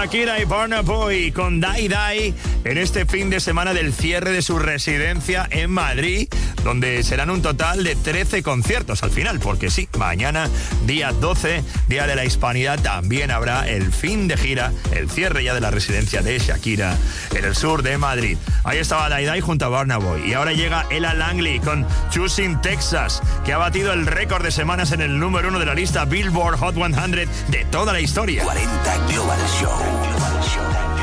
Shakira y Burna Boy con Die Die en este fin de semana del cierre de su residencia en Madrid, donde serán un total de 13 conciertos al final, porque sí, mañana, día 12, Día de la Hispanidad, también habrá el fin de gira, el cierre ya de la residencia de Shakira en el sur de Madrid. Ahí estaba Die Die junto a Burna Boy. Y ahora llega Ella Langley con Choosing Texas, que ha batido el récord de semanas en el número 1 de la lista Billboard Hot 100 de toda la historia. 40 Global Show.